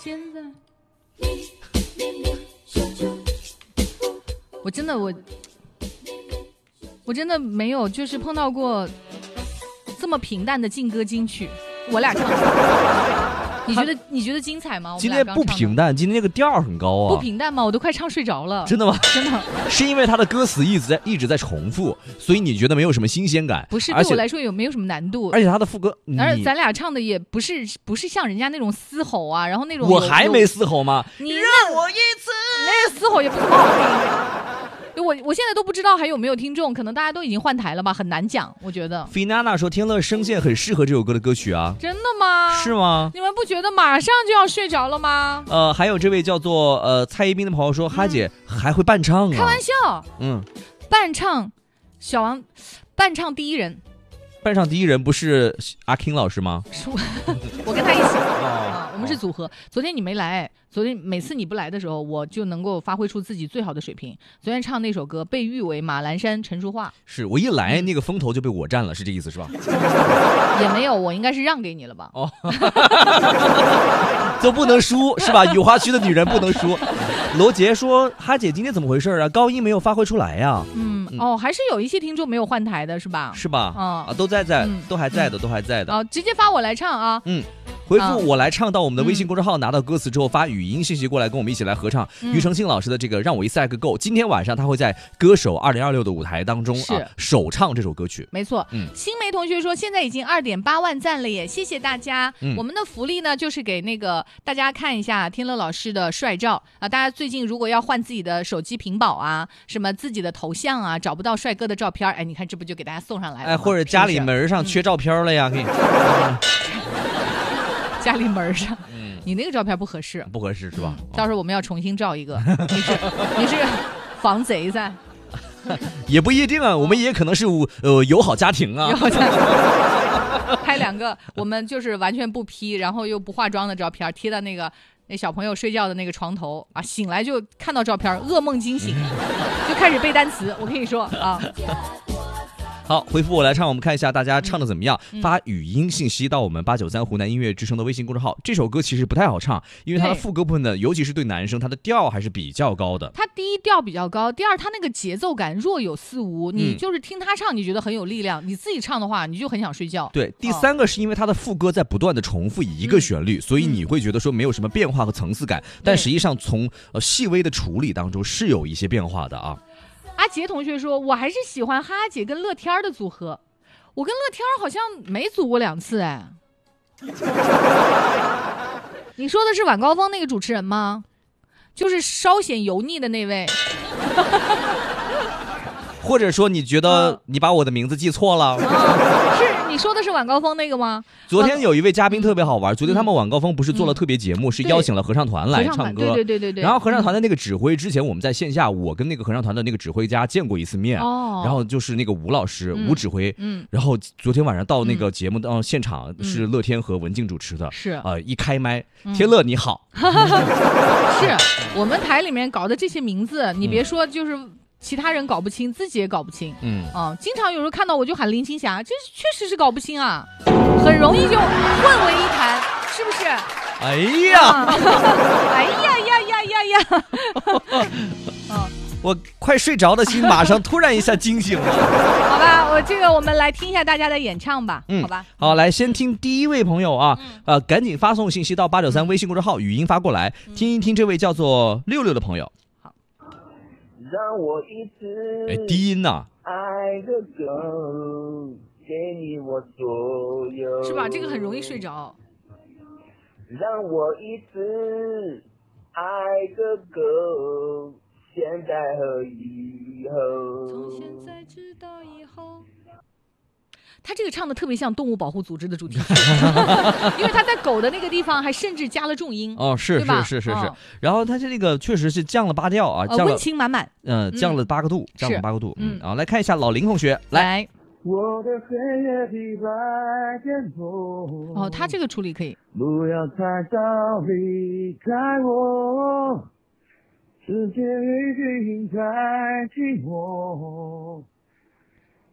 现在我真的没有就是碰到过这么平淡的劲歌金曲，我俩唱的。你觉得精彩吗？ 今天不平淡，今天那个调很高啊。 不平淡吗？我都快唱睡着了。 真的吗？ 真的。 是因为他的歌词一直在重复，所以你觉得没有什么新鲜感？ 不是，对我来说没有什么难度。 而且他的副歌， 而且咱俩唱的也不是像人家那种嘶吼啊，然后那种我还没嘶吼吗？ 你让我一次，那个嘶吼也不怎么好听。我现在都不知道还有没有听众，可能大家都已经换台了吧，很难讲。我觉得菲娜娜说天乐声线很适合这首歌的歌曲啊。 真的吗？ 是吗？ 你们不觉得马上就要睡着了吗？ 还有这位叫做蔡一斌的朋友说，哈姐还会伴唱啊？ 开玩笑。伴唱小王，伴唱第一人。 伴唱第一人不是阿 King 老师吗？ 我跟他一起我们是组合。昨天你没来，昨天每次你不来的时候，我就能够发挥出自己最好的水平。昨天唱那首歌被誉为马栏山陈淑桦， 是我一来那个风头就被我占了，是这意思是吧？ 也没有，我应该是让给你了吧？ 就不能输是吧？雨花区的女人不能输。罗杰说，哈姐今天怎么回事啊？高音没有发挥出来呀。 还是有一些听众没有换台的是吧？ 是吧？都还在的。 直接发我来唱啊。 回复我来唱到我们的微信公众号，拿到歌词之后发语音信息过来，跟我们一起来合唱庾澄庆老师的这个让我一次爱个够。今天晚上他会在歌手2026的舞台当中首唱这首歌曲。 没错。新梅同学说现在已经2.8万赞了耶，谢谢大家。我们的福利呢就是给那个大家看一下天乐老师的帅照啊，大家最近如果要换自己的手机屏保啊，什么自己的头像啊，找不到帅哥的照片，你看这不就给大家送上来了吗？ 或者家里门上缺照片了呀，可以。 家里门上，你那个照片不合适是吧？ 到时候我们要重新照一个。你是防贼噻？ 也不一定啊，我们也可能是友好家庭啊。 拍2个，我们就是完全不 P， 然后又不化妆的照片贴到那小朋友睡觉的那个床头啊，醒来就看到照片，噩梦惊醒，就开始背单词。我跟你说啊。 好，回复我来唱，我们看一下大家唱的怎么样。发语音信息到我们893湖南音乐之声的微信公众号。这首歌其实不太好唱，因为它的副歌部分呢，尤其是对男生，它的调还是比较高的。 它第一调比较高，第二它那个节奏感若有似无，你就是听他唱，你觉得很有力量，你自己唱的话，你就很想睡觉。 对，第3个是因为它的副歌在不断的重复一个旋律，所以你会觉得说没有什么变化和层次感，但实际上从细微的处理当中是有一些变化的啊。 阿杰同学说，我还是喜欢哈姐跟乐天的组合，我跟乐天好像没组过2次哎。你说的是晚高峰那个主持人吗？就是稍显油腻的那位。 或者说你觉得你把我的名字记错了？ 是你说的是晚高峰那个吗？ 昨天有一位嘉宾特别好玩，昨天他们晚高峰不是做了特别节目，是邀请了合唱团来唱歌。 对。 然后合唱团的那个指挥，之前我们在线下，我跟那个合唱团的那个指挥家见过一次面。然后就是那个吴老师，吴指挥。然后昨天晚上到那个节目的现场是乐天和文静主持的。 是一开麦，天乐你好。 是我们台里面搞的这些名字，你别说就是。其他人搞不清，自己也搞不清。经常有时候看到我就喊林青霞，这确实是搞不清啊，很容易就混为一谈，是不是？ 哎呀， 哎呀！ 我快睡着的心马上突然一下惊醒了。 好吧，我们来听一下大家的演唱吧。好吧。 好，来先听第一位朋友啊，赶紧发送信息到893微信公众号，语音发过来，听一听这位叫做66的朋友。 让我一次低音呐， 爱个够，给你我所有， 是吧？这个很容易睡着。 让我一次爱个够，现在和以后， 从现在直到以后。他这个唱的特别像动物保护组织的主题曲，因为他在狗的那个地方还甚至加了重音。 是。然后他这个确实是降了8调啊， 温情满满。 降了8个度，降了8个度。来看一下老林同学，来。 我的黑夜比白天多。 他这个处理可以。 不要太早离开我，世界已经太寂寞。